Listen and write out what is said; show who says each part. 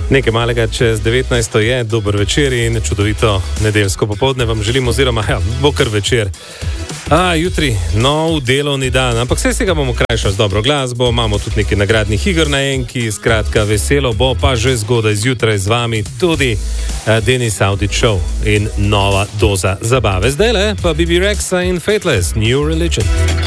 Speaker 1: Nekaj malega čez 19. je, dober večer in čudovito nedeljsko popoldne vam želim, oziroma bo kar večer. Jutri nov delovni dan, ampak vse se ga bomo krajšali z dobro glasbo, imamo tudi nekaj nagradnih iger na enki, skratka veselo bo, pa že zgodaj zjutraj z vami tudi Denis Audić Show in nova doza zabave. Zdajle pa Bibi Rexa in Fateless, New Religion.